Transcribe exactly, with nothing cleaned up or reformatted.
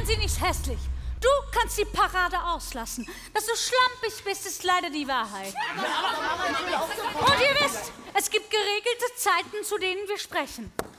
nennen sie nicht hässlich. Du kannst die Parade auslassen. Dass du schlampig bist, ist leider die Wahrheit. Und ihr wisst, es gibt geregelte Zeiten, zu denen wir sprechen.